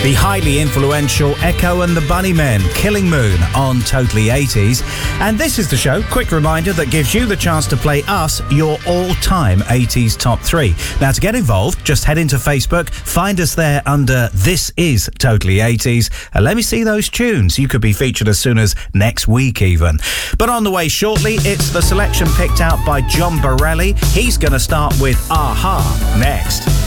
The highly influential Echo and the Bunnymen, Killing Moon on Totally 80s. And this is the show, quick reminder, that gives you the chance to play us your all-time 80s top 3. Now, to get involved, just head into Facebook, find us there under This Is Totally 80s, and let me see those tunes. You could be featured as soon as next week even. But on the way shortly, it's the selection picked out by John Borelli. He's going to start with Aha next.